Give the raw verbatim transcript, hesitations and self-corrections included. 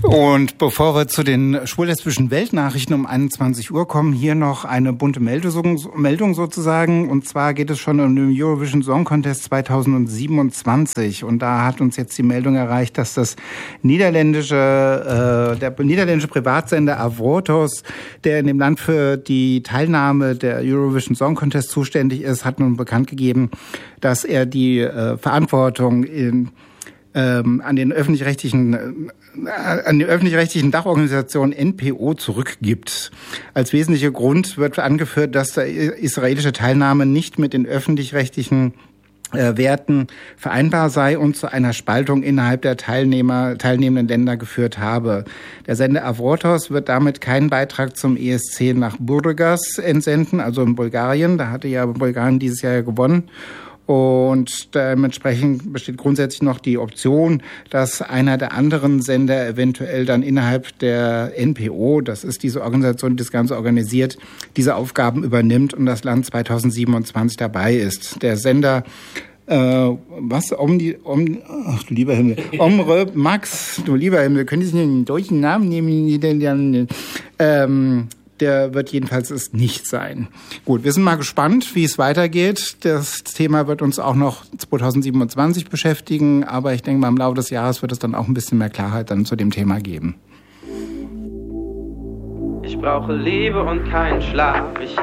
Und bevor wir zu den schwul-lesbischen Weltnachrichten um einundzwanzig Uhr kommen, hier noch eine bunte Meldung sozusagen. Und zwar geht es schon um den Eurovision Song Contest zweitausendsiebenundzwanzig. Und da hat uns jetzt die Meldung erreicht, dass das niederländische, äh, der niederländische Privatsender Avrotros, der in dem Land für die Teilnahme der Eurovision Song Contest zuständig ist, hat nun bekannt gegeben, dass er die äh, Verantwortung in Ähm, an den öffentlich-rechtlichen äh, an die öffentlich-rechtlichen Dachorganisation N P O zurückgibt. Als wesentlicher Grund wird angeführt, dass die israelische Teilnahme nicht mit den öffentlich-rechtlichen äh, Werten vereinbar sei und zu einer Spaltung innerhalb der Teilnehmer teilnehmenden Länder geführt habe. Der Sender Avrotros wird damit keinen Beitrag zum E S C nach Burgas entsenden, also in Bulgarien. Da hatte ja Bulgarien dieses Jahr gewonnen. Und dementsprechend besteht grundsätzlich noch die Option, dass einer der anderen Sender eventuell dann innerhalb der N P O, das ist diese Organisation, die das Ganze organisiert, diese Aufgaben übernimmt und das Land zweitausendsiebenundzwanzig dabei ist. Der Sender Äh, was? Um die, um, ach du lieber Himmel. Omre Max, du lieber Himmel, könntest du einen deutschen Namen nehmen? Ähm, Der wird jedenfalls es nicht sein. Gut, wir sind mal gespannt, wie es weitergeht. Das Thema wird uns auch noch zweitausendsiebenundzwanzig beschäftigen, aber ich denke mal, im Laufe des Jahres wird es dann auch ein bisschen mehr Klarheit dann zu dem Thema geben. Ich brauche Liebe und keinen Schlaf. Ich